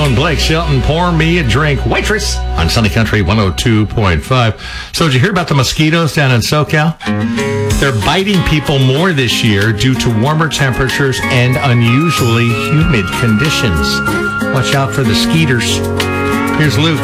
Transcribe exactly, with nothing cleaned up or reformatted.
Armstrong, Blake Shelton, Pour Me a Drink, Waitress on Sunny Country one oh two point five. So did you hear about the mosquitoes down in SoCal? They're biting people more this year due to warmer temperatures and unusually humid conditions. Watch out for the skeeters. Here's Luke.